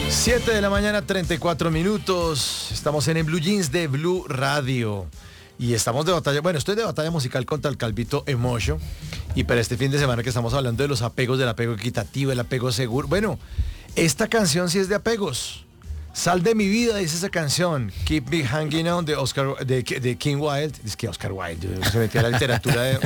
7 de la mañana, 34 minutos. Estamos en Blue Jeans de Blue Radio. Y estamos de batalla, bueno, estoy de batalla musical contra el Calvito Emotion. Y para este fin de semana que estamos hablando de los apegos, del apego equitativo, el apego seguro. Bueno, esta canción sí es de apegos. Sal de mi vida, dice esa canción. Keep Me Hanging On de King Wild. Es que Oscar Wilde, se metió a la literatura de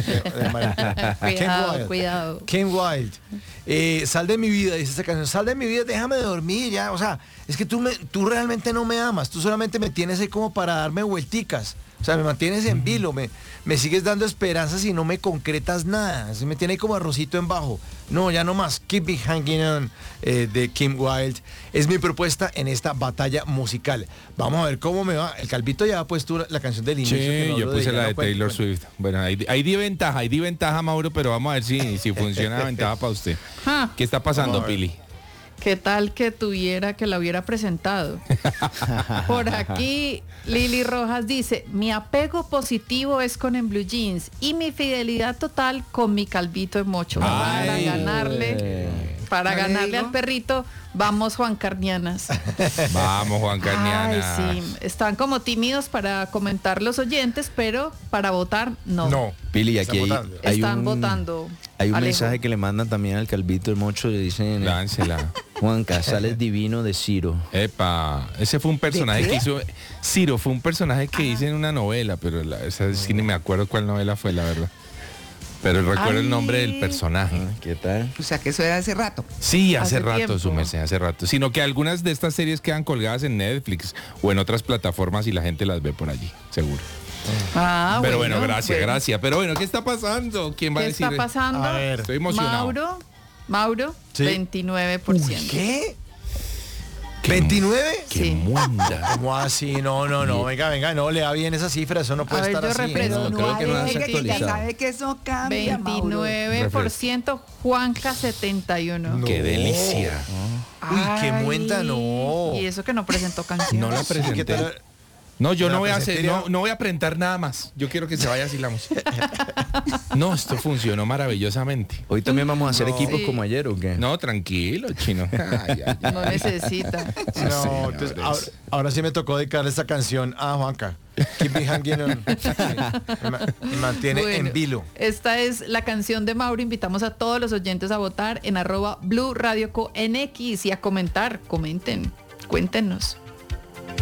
Cuidado. King Wild. Sal de mi vida, dice esa canción. Sal de mi vida, déjame dormir ya. O sea, es que tú realmente no me amas. Tú solamente me tienes ahí como para darme vuelticas. O sea, me mantienes en vilo, me sigues dando esperanzas y no me concretas nada. Se me tiene ahí como arrocito en bajo. No, ya no más. Keep Me Hanging On de Kim Wilde. Es mi propuesta en esta batalla musical. Vamos a ver cómo me va. El Calvito ya ha puesto la canción del inicio. Sí, yo puse la de Taylor Swift. Bueno, hay di ventaja, Mauro, pero vamos a ver si funciona la ventaja para usted. ¿Qué está pasando, Pili? ¿Qué tal que la hubiera presentado? Por aquí, Lili Rojas dice, mi apego positivo es con En Blue Jeans y mi fidelidad total con mi Calvito Emocho. Para ganarle al perrito, vamos Juan Carnianas. Vamos, Juan Carnianas. Ay, sí, están como tímidos para comentar los oyentes, pero para votar, no. No. Pili, aquí están votando. Hay un Alejo. mensaje que le mandan también al Calvito Emocho, le dicen, Láncela. Juanca, sales divino de Ciro. Epa, ese fue un personaje que hizo, Ciro fue un personaje que hice en una novela, pero esa sí ni me acuerdo cuál novela fue, la verdad. Pero recuerdo el nombre del personaje. ¿Qué tal? O sea, que eso era hace rato. Sí, hace Hace rato, tiempo. su merced, hace rato. Sino que algunas de estas series quedan colgadas en Netflix o en otras plataformas y la gente las ve por allí, seguro. Pero bueno, gracias. Pero bueno, ¿qué está pasando? ¿Quién va a ¿Qué decir? está pasando? A ver. Estoy emocionado. Mauro, Sí. 29%. Uy, ¿qué? ¿29? ¡Qué Sí. munda! ¿Cómo así? No, venga, no le da bien esa cifra, eso no puede A ver, estar yo así. refresco. No, creo que no has alegue, que ya actualizado. sabe que eso cambia, Mauro. 29%, Juanca 71%. ¡Qué delicia! Uy, qué Ay, muenta, no. Y eso que no presentó canción. No la ¿Qué presenté. tal? No, yo ¿La no voy a hacer, presentería? no voy a presentar nada más. Yo quiero que se vaya así la música. No, esto funcionó maravillosamente. Hoy también vamos a hacer No. equipos Sí. como ayer, ¿o qué? No, tranquilo, chino. Ay, No necesita. No, entonces, ahora sí me tocó dedicarle esta canción a Juanca. Keep Me Hanging On. Me mantiene Bueno, en vilo. esta es la canción de Mauro. Invitamos a todos los oyentes a votar en @Blue Radio Co NX y a comentar. Comenten, cuéntenos.